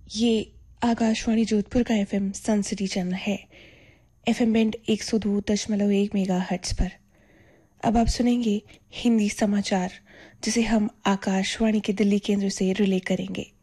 ये आकाशवाणी जोधपुर का एफएम सन city channel है। एफएम बैंड 102.1 मेगाहर्ट्ज पर अब आप सुनेंगे हिंदी समाचार, जिसे हम आकाशवाणी के दिल्ली केंद्र से रिले करेंगे।